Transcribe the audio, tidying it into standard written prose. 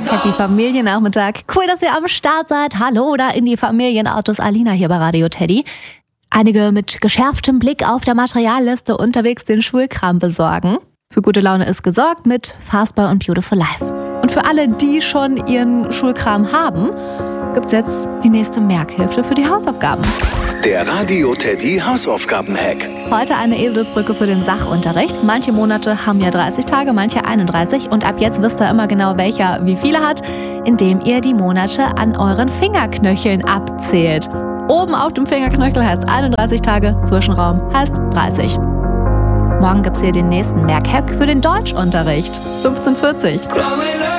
Happy Familiennachmittag. Cool, dass ihr am Start seid. Hallo da in die Familienautos. Alina hier bei Radio Teddy. Einige mit geschärftem Blick auf der Materialliste unterwegs den Schulkram besorgen. Für gute Laune ist gesorgt mit Fastbar und Beautiful Life. Und für alle, die schon ihren Schulkram haben, gibt's jetzt die nächste Merkhilfe für die Hausaufgaben. Der Radio Teddy Hausaufgaben-Hack. Heute eine Eselsbrücke für den Sachunterricht. Manche Monate haben ja 30 Tage, manche 31. Und ab jetzt wisst ihr immer genau, welcher wie viele hat, indem ihr die Monate an euren Fingerknöcheln abzählt. Oben auf dem Fingerknöchel heißt 31 Tage, Zwischenraum heißt 30. Morgen gibt's hier den nächsten Merkhack für den Deutschunterricht. 15:40.